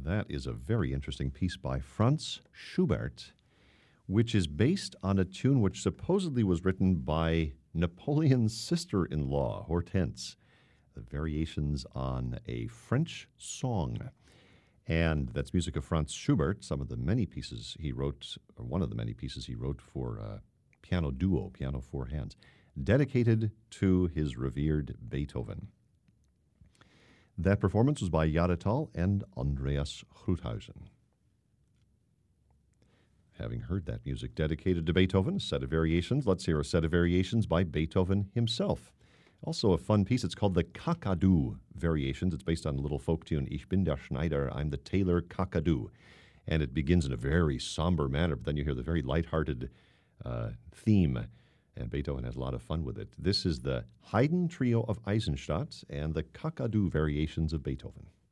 That is a very interesting piece by Franz Schubert, which is based on a tune which supposedly was written by Napoleon's sister-in-law, Hortense. The variations on a French song. And that's music of Franz Schubert, some of the many pieces he wrote, or one of the many pieces he wrote for piano duo, piano four hands, dedicated to his revered Beethoven. That performance was by Jahretal and Andreas Gruthuysen. Having heard that music dedicated to Beethoven, a set of variations, let's hear a set of variations by Beethoven himself. Also a fun piece, it's called the Kakadu Variations. It's based on a little folk tune, Ich bin der Schneider, I'm the tailor Kakadu. And it begins in a very somber manner, but then you hear the very lighthearted theme, and Beethoven has a lot of fun with it. This is the Haydn Trio of Eisenstadt and the Kakadu Variations of Beethoven.